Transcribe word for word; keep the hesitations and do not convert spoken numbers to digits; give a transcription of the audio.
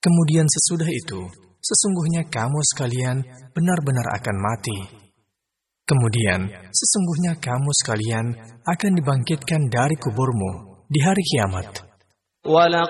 Kemudian sesudah itu, sesungguhnya kamu sekalian benar-benar akan mati. Kemudian, sesungguhnya kamu sekalian akan dibangkitkan dari kuburmu di hari kiamat. وَلَقَدْ